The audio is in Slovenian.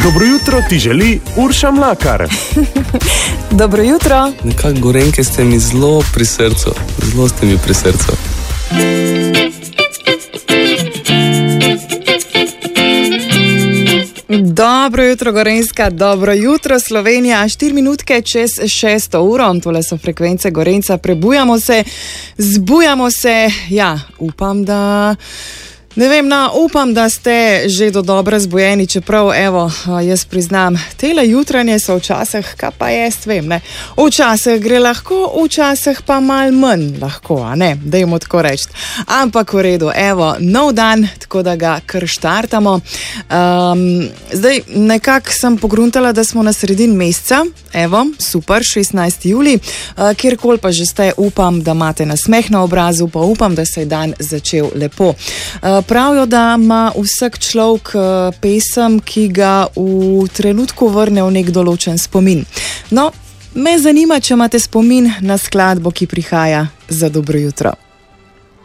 Dobro jutro ti želi Urša Mlakar. Dobro jutro. Nekako Gorenjke ste mi zelo pri srcu. Zelo ste mi pri srcu. Dobro jutro Gorenjska, dobro jutro Slovenija, 4 minutke čez 6 uro, tole so frekvence Gorenjca, prebujamo se, zbujamo se, ja, upam, da ste že do dobro zbujeni, čeprav, evo, jaz priznam, tele jutranje so včasih, kaj pa jaz vem, ne, včasih gre lahko, včasih pa malo manj lahko, a ne, dajmo tako reči. Ampak v redu, evo, nov dan, tako da ga kar štartamo. Zdaj, nekako sem pogruntala, da smo na sredini meseca, evo, super, 16. juli, kjerkoli pa že ste, upam, da imate nasmeh na obrazu, pa upam, da se je dan začel lepo. Pravijo, da ima vsak človek pesem, ki ga v trenutku vrne v nek določen spomin. No, me zanima, če imate spomin na skladbo, ki prihaja za dobro jutro.